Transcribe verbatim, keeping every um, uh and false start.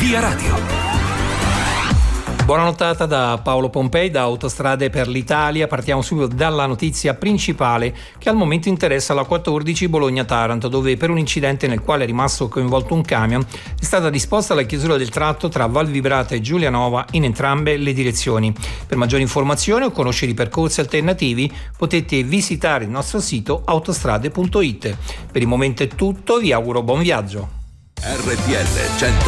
Via Radio. Buona nottata da Paolo Pompei, da Autostrade per l'Italia. Partiamo subito dalla notizia principale che al momento interessa la quattordici Bologna-Taranto, dove per un incidente nel quale è rimasto coinvolto un camion è stata disposta la chiusura del tratto tra Val Vibrata e Giulianova in entrambe le direzioni. Per maggiori informazioni o conoscere i percorsi alternativi potete visitare il nostro sito autostrade punto it. Per il momento è tutto, vi auguro buon viaggio. R T L cento